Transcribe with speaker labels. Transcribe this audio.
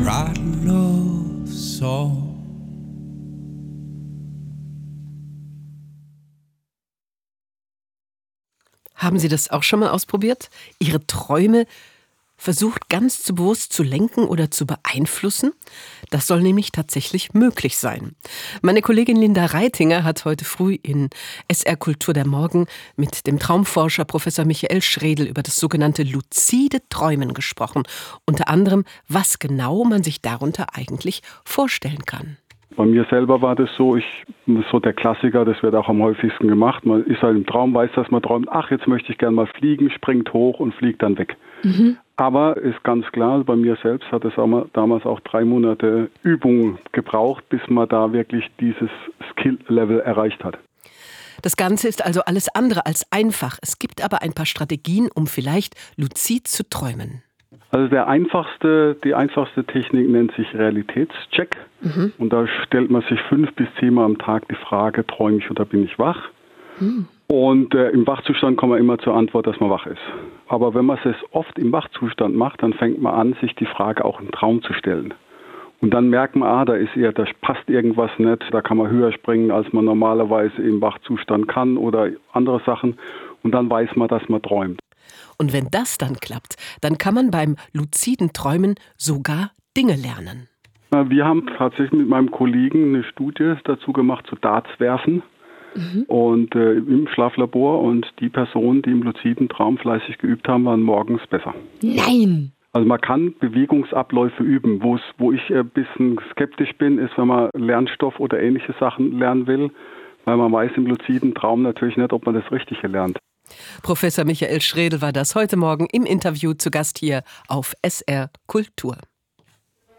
Speaker 1: write a love song.
Speaker 2: Haben Sie das auch schon mal ausprobiert? Ihre Träume versucht ganz zu bewusst zu lenken oder zu beeinflussen? Das soll nämlich tatsächlich möglich sein. Meine Kollegin Linda Reitinger hat heute früh in SR Kultur der Morgen mit dem Traumforscher Professor Michael Schredl über das sogenannte luzide Träumen gesprochen. Unter anderem, was genau man sich darunter eigentlich vorstellen kann.
Speaker 3: Bei mir selber war das so, so der Klassiker, das wird auch am häufigsten gemacht. Man ist halt im Traum, weiß, dass man träumt, ach, jetzt möchte ich gerne mal fliegen, springt hoch und fliegt dann weg. Aber ist ganz klar, bei mir selbst hat es damals auch 3 Monate Übung gebraucht, bis man da wirklich dieses Skill-Level erreicht hat.
Speaker 2: Das Ganze ist also alles andere als einfach. Es gibt aber ein paar Strategien, um vielleicht luzid zu träumen.
Speaker 3: Also die einfachste Technik nennt sich Realitätscheck. Und da stellt man sich 5 bis 10 Mal am Tag die Frage, träume ich oder bin ich wach? Und im Wachzustand kommt man immer zur Antwort, dass man wach ist. Aber wenn man es oft im Wachzustand macht, dann fängt man an, sich die Frage auch im Traum zu stellen. Und dann merkt man, da passt irgendwas nicht, da kann man höher springen, als man normalerweise im Wachzustand kann oder andere Sachen. Und dann weiß man, dass man träumt.
Speaker 2: Und wenn das dann klappt, dann kann man beim luziden Träumen sogar Dinge lernen.
Speaker 3: Wir haben tatsächlich mit meinem Kollegen eine Studie dazu gemacht, zu Darts werfen. Und im Schlaflabor, und die Personen, die im luziden Traum fleißig geübt haben, waren morgens besser.
Speaker 4: Nein!
Speaker 3: Also man kann Bewegungsabläufe üben. Wo ich ein bisschen skeptisch bin, ist, wenn man Lernstoff oder ähnliche Sachen lernen will, weil man weiß im luziden Traum natürlich nicht, ob man das Richtige lernt.
Speaker 2: Professor Michael Schredl war das heute Morgen im Interview zu Gast hier auf SR Kultur.